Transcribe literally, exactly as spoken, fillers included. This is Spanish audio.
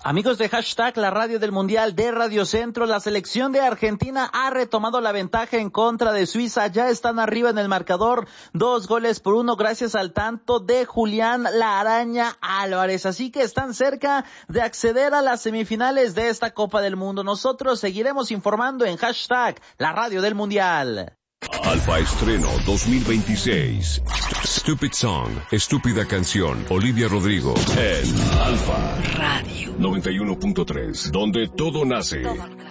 Amigos de Hashtag, la radio del Mundial de Radio Centro, la selección de Argentina ha retomado la ventaja en contra de Suiza. Ya están arriba en el marcador, dos goles por uno gracias al tanto de Julián La Araña Álvarez. Así que están cerca de acceder a las semifinales de esta Copa del Mundo. Nosotros seguiremos informando en Hashtag, la radio del Mundial. Alfa Estreno dos mil veintiséis. Stupid Song, estúpida canción. Olivia Rodrigo en Alfa Radio noventa y uno punto tres, donde todo nace.